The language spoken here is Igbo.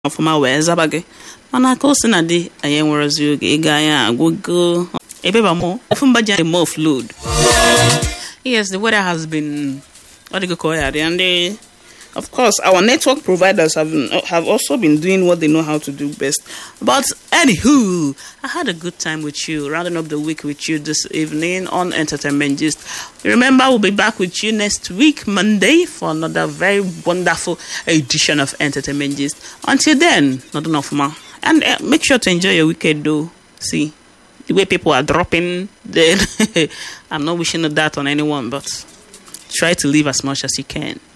ọfụma wee zaba gị mana ka o si na dị anyị enwerezi oge ịga anya agwụgo ebeba mụ ofu mba ji more flood. Yes, the weather has been and of course our network providers have also been doing what they know how to do best. But anywho, I had a good time with you, rounding up the week with you this evening on Entertainment Gist. Remember, we'll be back with you next week, Monday, for another very wonderful edition of Entertainment Gist. Until then, not enough more. And make sure to enjoy your weekend, though. See, the way people are dropping, then I'm not wishing that on anyone, but try to live as much as you can.